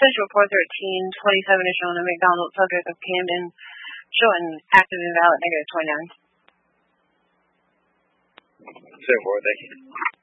Central 413-27 is showing the McDonald subject of Camden, showing active invalid -29. 10-4, thank you.